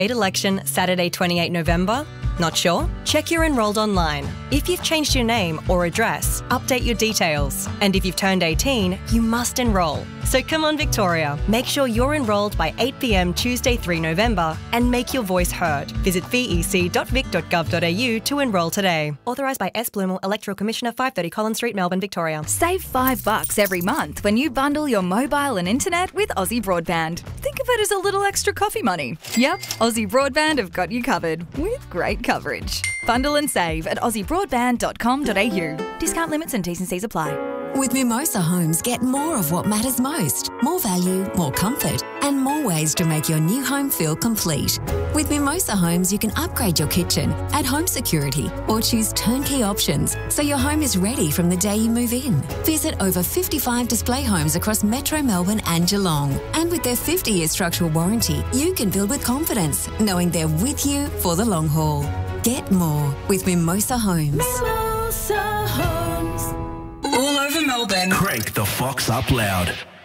Election Saturday 28 November? Not sure? Check you're enrolled online. If you've changed your name or address, update your details. And if you've turned 18, you must enrol. So come on, Victoria. Make sure you're enrolled by 8 p.m. Tuesday 3 November and make your voice heard. Visit vec.vic.gov.au to enrol today. Authorised by S. Bloomer, Electoral Commissioner, 530 Collins Street, Melbourne, Victoria. Save $5 every month when you bundle your mobile and internet with Aussie Broadband. Think of it as a little extra coffee money. Yep, Aussie Broadband have got you covered with great coverage. Bundle and save at aussiebroadband.com.au. Discount limits and T's and C's apply. With Mimosa Homes, get more of what matters most. More value, more comfort, and more ways to make your new home feel complete. With Mimosa Homes, you can upgrade your kitchen, add home security, or choose turnkey options so your home is ready from the day you move in. Visit over 55 display homes across Metro Melbourne and Geelong. And with their 50-year structural warranty, you can build with confidence, knowing they're with you for the long haul. Get more with Mimosa Homes. Mimosa Homes. All over Melbourne. Crank the Fox up loud.